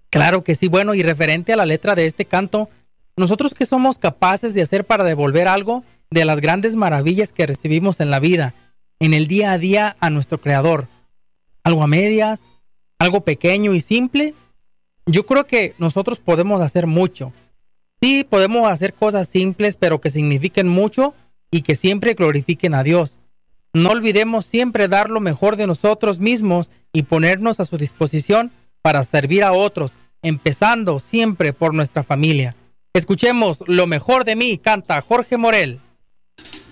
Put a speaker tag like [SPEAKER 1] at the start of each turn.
[SPEAKER 1] Claro que sí, bueno, y referente a la letra de este canto, nosotros qué somos capaces de hacer para devolver algo de las grandes maravillas que recibimos en la vida, en el día a día a nuestro Creador. Algo a medias, algo pequeño y simple. Yo creo que nosotros podemos hacer mucho. Sí, podemos hacer cosas simples, pero que signifiquen mucho y que siempre glorifiquen a Dios. No olvidemos siempre dar lo mejor de nosotros mismos y ponernos a su disposición para servir a otros, empezando siempre por nuestra familia. Escuchemos Lo mejor de mí, canta Jorge Morel.